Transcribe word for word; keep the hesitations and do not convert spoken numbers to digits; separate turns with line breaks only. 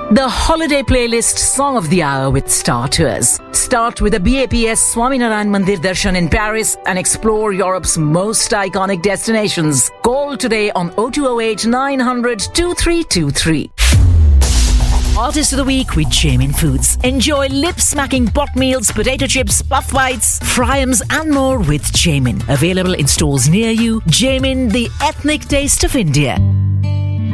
The holiday playlist song of the hour with Star Tours. Start with the B A P S Swaminarayan Mandir Darshan in Paris and explore Europe's most iconic destinations. Call today on oh two oh eight, nine hundred, two three two three. Artist of the Week with Jamin Foods. Enjoy lip-smacking pot meals, potato chips, puff bites, fryams and more with Jamin. Available in stores near you. Jamin, the ethnic taste of India.